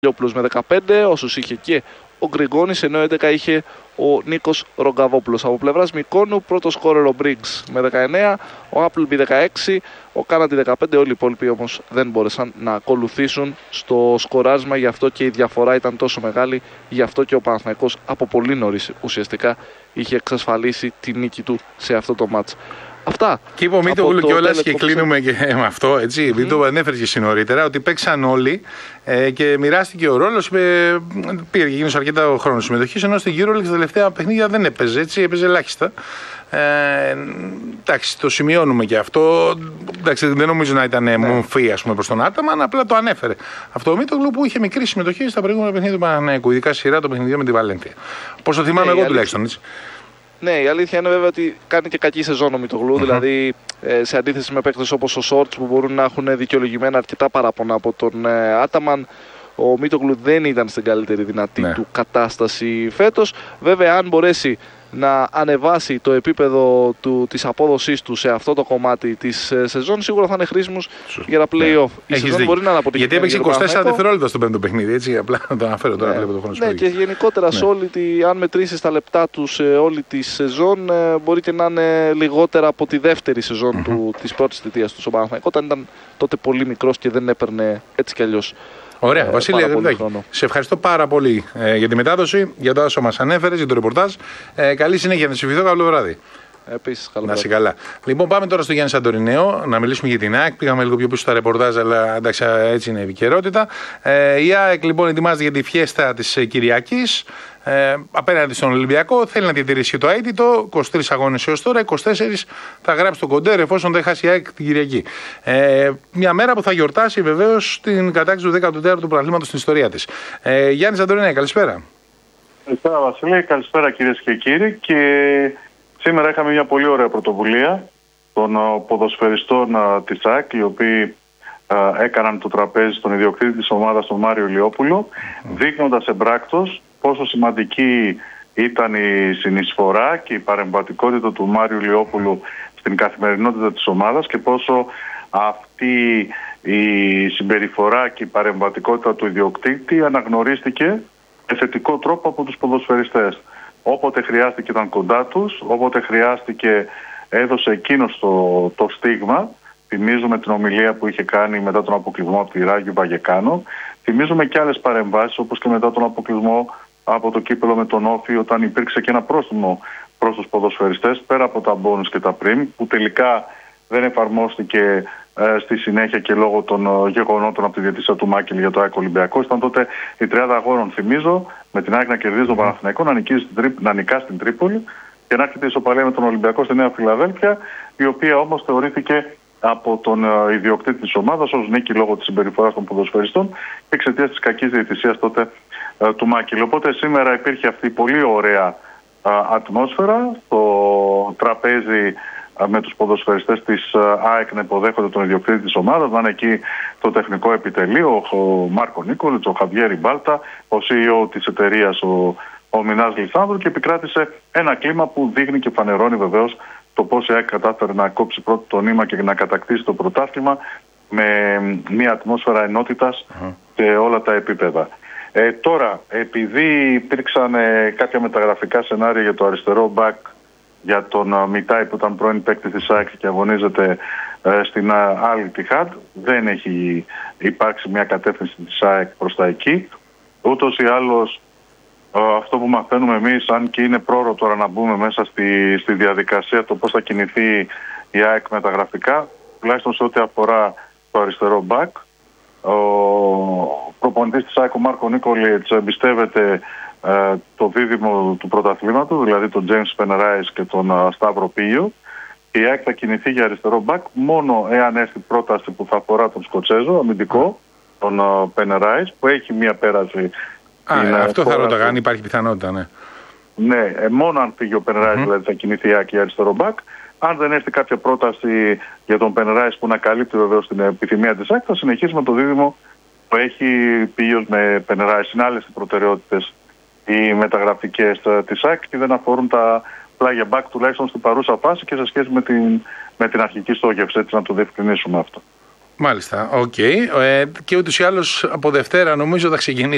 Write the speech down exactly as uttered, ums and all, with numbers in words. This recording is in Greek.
Λιόπουλος με δεκαπέντε, όσους είχε και ο Γκριγκόνης, ενώ έντεκα είχε ο Νίκος Ρογκαβόπουλος. Από πλευράς Μικόνου, πρώτο σκόρερ ο Μπριγκς με δεκαεννέα, ο Appleby δεκαέξι, ο Κάναντι δεκαπέντε. Όλοι οι υπόλοιποι όμως δεν μπόρεσαν να ακολουθήσουν στο σκοράσμα, γι' αυτό και η διαφορά ήταν τόσο μεγάλη, γι' αυτό και ο Παναθηναϊκός από πολύ νωρίς ουσιαστικά είχε εξασφαλίσει τη νίκη του σε αυτό το μάτς. Αυτά. Και είπε ο Μίτογλου κιόλας, και κλείνουμε και με αυτό, έτσι, επειδή mm. το ανέφερε και νωρίτερα, ότι παίξαν όλοι ε, και μοιράστηκε ο ρόλος. Πήρε και εκείνος αρκετά χρόνο συμμετοχής, ενώ στην EuroLeague τα τελευταία παιχνίδια δεν έπαιζε, έτσι, έπαιζε ελάχιστα. Ε, εντάξει, το σημειώνουμε και αυτό. Εντάξει, δεν νομίζω να ήταν ναι. μομφή, ας πούμε, προς τον Άταμαν, απλά το ανέφερε. Αυτό ο Μίτογλου που είχε μικρή συμμετοχή στα προηγούμενα παιχνίδια του Παναθηναϊκού, ειδικά σειρά το παιχνιδιό με τη Βαλένθια. Πώς το θυμάμαι ναι, εγώ τουλάχιστον, έτσι. Ναι, η αλήθεια είναι βέβαια ότι κάνει και κακή σεζόν ο Μητογλού. Mm-hmm. Δηλαδή, ε, σε αντίθεση με παίκτες όπως ο Σόρτς που μπορούν να έχουν δικαιολογημένα αρκετά παράπονα από τον ε, Άταμαν, ο Μητογλού δεν ήταν στην καλύτερη δυνατή ναι. του κατάσταση φέτος. Βέβαια, αν μπορέσει να ανεβάσει το επίπεδο του, της απόδοσής του σε αυτό το κομμάτι της ε, σεζόν, σίγουρα θα είναι χρήσιμος για τα play-off. Ναι. Η σεζόν μπορεί να είναι αποτυχημένη. Γιατί έπαιξε είκοσι τέσσερα δευτερόλεπτα στο πέμπτο παιχνίδι, έτσι, απλά να το αναφέρω τώρα. Ναι, βλέπω το χρόνο ναι και γενικότερα ναι. σε όλη τη, αν μετρήσεις τα λεπτά του σε όλη τη σεζόν, ε, μπορεί και να είναι λιγότερα από τη δεύτερη σεζόν mm-hmm. του, της πρώτης θητείας του στον Παναθηναϊκό, όταν ήταν τότε πολύ μικρός και δεν έπαιρνε έτσι κι αλλιώς. Ωραία, ε, Βασίλη, σε ευχαριστώ πάρα πολύ ε, για τη μετάδοση, για το όσο μας ανέφερες, για το ρεπορτάζ. Ε, καλή συνέχεια, να σε ευχηθώ, καλό βράδυ. Επίσης, καλό να είσαι καλά. Λοιπόν, πάμε τώρα στο Γιάννη Σαντορινέο να μιλήσουμε για την ΑΕΚ. Πήγαμε λίγο πιο πίσω στα ρεπορτάζ, αλλά εντάξει, έτσι είναι η επικαιρότητα. Ε, η ΑΕΚ λοιπόν ετοιμάζεται για τη φιέστα της Κυριακής. Ε, απέναντι στον Ολυμπιακό, θέλει να διατηρήσει το αίτητο. είκοσι τρεις αγώνες έως τώρα, είκοσι τέσσερις θα γράψει το κοντέρ εφόσον δεν χάσει η ΑΕΚ την Κυριακή. Ε, μια μέρα που θα γιορτάσει βεβαίως την κατάκτηση του δέκατου τέταρτου πρωταθλήματος στην ιστορία της. Ε, Γιάννη Σαντορινέο, καλησπέρα. Καλησπέρα Βασίλη, καλησπέρα κυρίες και κύριοι. Και σήμερα είχαμε μια πολύ ωραία πρωτοβουλία των ποδοσφαιριστών της ΑΕΚ, οι οποίοι έκαναν το τραπέζι στον ιδιοκτήτη της ομάδας, τον Μάριο Λιόπουλο, mm. δείχνοντας εμπράκτος πόσο σημαντική ήταν η συνεισφορά και η παρεμβατικότητα του Μάριου Λιόπουλου στην καθημερινότητα της ομάδας και πόσο αυτή η συμπεριφορά και η παρεμβατικότητα του ιδιοκτήτη αναγνωρίστηκε με θετικό τρόπο από τους ποδοσφαιριστές. Όποτε χρειάστηκε ήταν κοντά τους, όποτε χρειάστηκε έδωσε εκείνος το, το στίγμα. Θυμίζουμε την ομιλία που είχε κάνει μετά τον αποκλεισμό από τη Ράγιο Βαγεκάνο. Θυμίζουμε και άλλες παρεμβάσεις, όπως και μετά τον αποκλεισμό από το κύπελο με τον Όφη, όταν υπήρξε και ένα πρόστιμο προς τους ποδοσφαιριστές, πέρα από τα μπόνους και τα πριμ, που τελικά δεν εφαρμόστηκε ε, στη συνέχεια και λόγω των ε, γεγονότων από τη διαιτησία του Μάκελ για το ΑΕΚ Ολυμπιακό. Ήταν τότε η τριάδα αγώνων, θυμίζω, με την ΑΕΚ να κερδίζει τον Παναθηναϊκό, να, να νικά στην Τρίπολη και να έρχεται η ισοπαλία με τον Ολυμπιακό στη Νέα Φιλαδέλφια, η οποία όμως θεωρήθηκε από τον uh, ιδιοκτήτη της ομάδας ως νίκη λόγω της συμπεριφοράς των ποδοσφαιριστών και εξαιτίας της κακής διαιτησίας τότε uh, του Μάκελ. Οπότε σήμερα υπήρχε αυτή η πολύ ωραία uh, ατμόσφαιρα, το τραπέζι uh, με τους ποδοσφαιριστές της uh, ΑΕΚ να υποδέχονται τον ιδιοκτήτη της ομάδας, να είναι εκεί το τεχνικό επιτελείο, ο, ο Μάρκο Νίκολιτς, ο Χαβιέρη Μπάλτα, ο σι ι ο της εταιρείας, ο, ο Μινάς Λισάνδρου, και επικράτησε ένα κλίμα που δείχνει και φανερώνει βεβαίως το πώς η ΑΕΚ κατάφερε να κόψει πρώτο το νήμα και να κατακτήσει το πρωτάθλημα με μια ατμόσφαιρα ενότητας uh-huh. σε όλα τα επίπεδα. Ε, τώρα, επειδή υπήρξαν ε, κάποια μεταγραφικά σενάρια για το αριστερό μπακ για τον uh, Μιτάι που ήταν πρώην παίκτη της ΑΕΚ και αγωνίζεται ε, στην άλλη Τιχάντ, δεν έχει υπάρξει μια κατεύθυνση της ΑΕΚ προς τα εκεί. Ούτως ή άλλως, αυτό που μαθαίνουμε εμείς, αν και είναι πρόωρο τώρα να μπούμε μέσα στη, στη διαδικασία το πώς θα κινηθεί η ΑΕΚ μεταγραφικά, τουλάχιστον σε ό,τι αφορά το αριστερό μπακ, ο προπονητής της ΑΕΚ, ο Μάρκο Νίκολιτς, εμπιστεύεται ε, το δίδυμο του πρωταθλήματος, δηλαδή τον James Pennerais και τον uh, Σταύρο Πίγιο. Η ΑΕΚ θα κινηθεί για αριστερό μπακ μόνο εάν έρθει πρόταση που θα αφορά τον Σκοτσέζο αμυντικό, τον uh, Pennerais, που έχει μία πέραση. Α, είναι αυτό θα ρωτάγα, αν υπάρχει πιθανότητα, ναι. Ναι, ε, μόνο αν φύγει ο Pennerais mm-hmm. δηλαδή θα κινηθεί η ΑΕΚ για αριστερό μπακ. Αν δεν έρθει κάποια πρόταση για τον Pennerais που να καλύπτει βεβαίως την επιθυμία της ΑΕΚ, θα συνεχίσουμε το δίδυμο που έχει Πίγιος με Pennerais. Είναι άλλες οι προτεραιότητες οι μεταγραφικές της ΑΕΚ και δεν αφορούν τα πλάγια μπακ, τουλάχιστον στην παρούσα φάση και σε σχέση με την, με την αρχική στόχευση, έτσι να το διευκρινίσουμε αυτό. Μάλιστα, οκ. Okay. Ε, και ούτως ή άλλως από Δευτέρα νομίζω θα ξεκινήσει